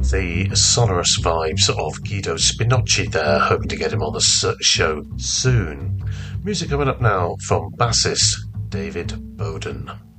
The sonorous vibes of Guido Spinocci there, hoping to get him on the show soon. Music coming up now from bassist David Bowden.